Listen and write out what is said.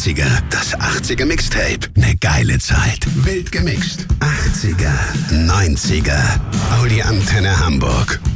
80er. Das 80er Mixtape. Ne geile Zeit. Wild gemixt. 80er, 90er. Audi Antenne Hamburg.